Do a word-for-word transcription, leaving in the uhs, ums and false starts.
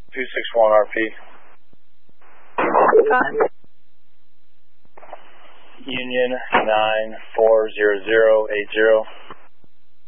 two six one R P. Union nine four zero zero eight zero.